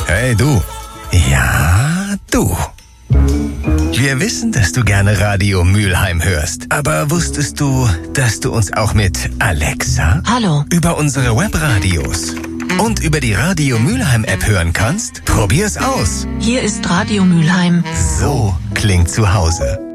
Hey du. Ja, du. Wir wissen, dass du gerne Radio Mülheim hörst. Aber wusstest du, dass du uns auch mit Alexa, Hallo, über unsere Webradios und über die Radio Mülheim App hören kannst? Probier's aus. hier ist Radio Mülheim. So klingt zu Hause.